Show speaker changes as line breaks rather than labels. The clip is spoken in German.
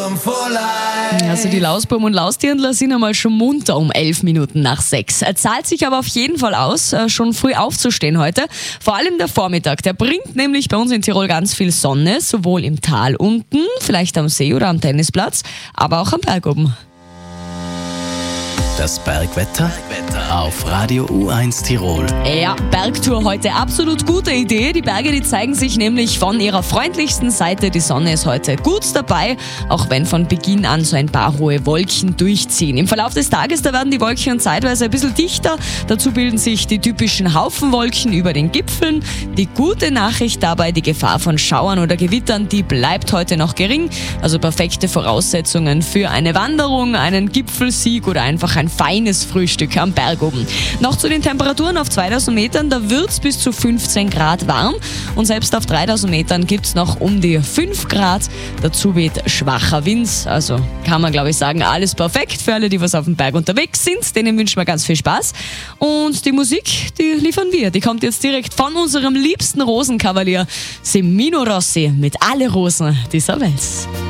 Also die Lausbuben und Lausdirndler sind einmal schon munter um 11 Minuten nach 6. Zahlt sich aber auf jeden Fall aus, schon früh aufzustehen heute. Vor allem der Vormittag, der bringt nämlich bei uns in Tirol ganz viel Sonne, sowohl im Tal unten, vielleicht am See oder am Tennisplatz, aber auch am Berg oben.
Das Bergwetter auf Radio U1 Tirol.
Ja, Bergtour heute, absolut gute Idee. Die Berge, die zeigen sich nämlich von ihrer freundlichsten Seite. Die Sonne ist heute gut dabei, auch wenn von Beginn an so ein paar hohe Wolken durchziehen. Im Verlauf des Tages, da werden die Wolken zeitweise ein bisschen dichter. Dazu bilden sich die typischen Haufenwolken über den Gipfeln. Die gute Nachricht dabei, die Gefahr von Schauern oder Gewittern, die bleibt heute noch gering. Also perfekte Voraussetzungen für eine Wanderung, einen Gipfelsieg oder einfach ein feines Frühstück am Berg oben. Noch zu den Temperaturen auf 2000 Metern, da wird es bis zu 15 Grad warm und selbst auf 3000 Metern gibt es noch um die 5 Grad. Dazu weht schwacher Wind, also kann man glaube ich sagen, alles perfekt für alle, die was auf dem Berg unterwegs sind. Denen wünschen wir ganz viel Spaß und die Musik, die liefern wir. Die kommt jetzt direkt von unserem liebsten Rosenkavalier Semino Rossi mit Alle Rosen dieser Welt.